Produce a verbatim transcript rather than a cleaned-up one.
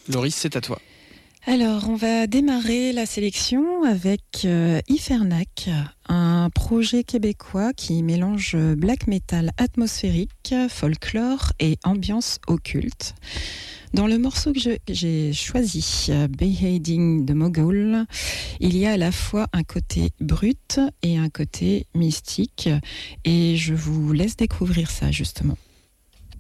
Loris, c'est à toi. Alors, on va démarrer la sélection avec euh, Ifernac, un projet québécois qui mélange black metal atmosphérique, folklore et ambiance occulte. Dans le morceau que, je, que j'ai choisi, Beheading the Mogul, il y a à la fois un côté brut et un côté mystique, et je vous laisse découvrir ça justement.